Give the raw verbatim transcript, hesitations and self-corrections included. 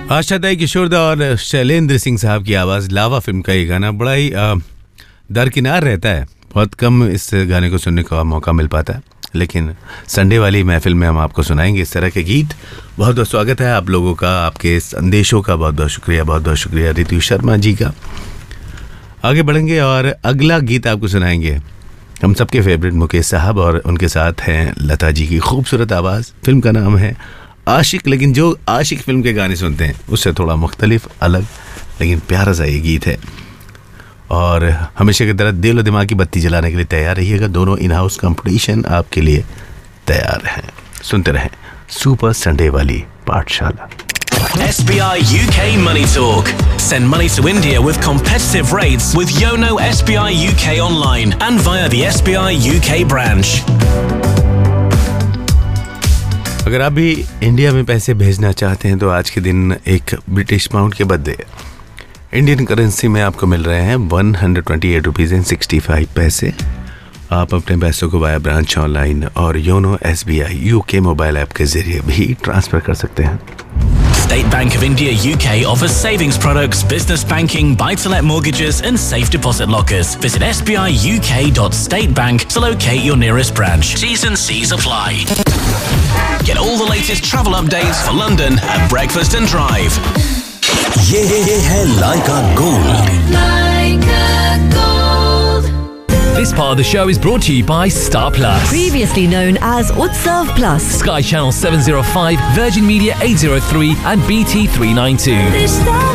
आशाताई किशोरदा और शैलेंद्र सिंह साहब की आवाज़, लावा फिल्म का ये गाना बड़ा ही दरकिनार रहता है। बहुत कम इस गाने को सुनने का मौका मिल पाता है, लेकिन संडे वाली महफिल में हम आपको सुनाएंगे इस तरह के गीत। बहुत बहुत स्वागत है आप लोगों का, आपके संदेशों का बहुत बहुत शुक्रिया, बहुत बहुत शुक्रिया रितु शर्मा जी का। आगे बढ़ेंगे और अगला गीत आपको सुनाएंगे हम सबके फेवरेट मुकेश साहब, और उनके साथ हैं लता जी की खूबसूरत आवाज़। फिल्म का नाम है आशिक, लेकिन जो आशिक फिल्म के गाने सुनते हैं उससे थोड़ा मुख्तलिफ, अलग, लेकिन प्यारा सा ये गीत है। और हमेशा की तरह दिल और दिमाग की बत्ती जलाने के लिए तैयार रहिएगा। दोनों इन हाउस कंपटीशन आपके लिए तैयार हैं। सुनते रहें सुपर संडे वाली पाठशाला। S B I U K Money Talk. Send money to India with competitive rates with Yono S B I U K online and via the S B I U K branch. अगर आप भी India में पैसे भेजना चाहते हैं तो आज के दिन एक ब्रिटिश पाउंड के बदले इंडियन करेंसी में आपको मिल रहे हैं one hundred twenty eight rupees and sixty five पैसे। आप अपने पैसों को वाया ब्रांच ऑनलाइन और YONO S B I you के मोबाइल ऐप के जरिए भी ट्रांसफर कर सकते हैं। State Bank of India U K offers savings products, business banking, buy-to-let mortgages and safe deposit lockers. Visit s b i u k dot state bank to locate your nearest branch. T's and C's apply. Get all the latest travel updates for London at Breakfast and Drive. ये है Laika Gold. Laika Gold. This part of the show is brought to you by Star Plus. Previously known as Utsav Plus. Sky Channel seven oh five, Virgin Media eight oh three and B T three ninety-two. Rishta